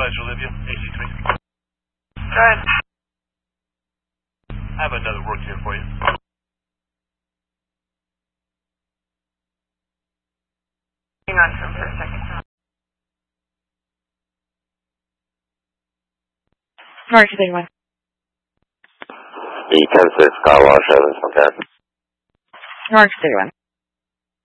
Supervisor Olivia, AC3. Go ahead. I have another work here for you. Hang on to him for a second. Mark 31. The 10-6 car wash, this one, Mark 31.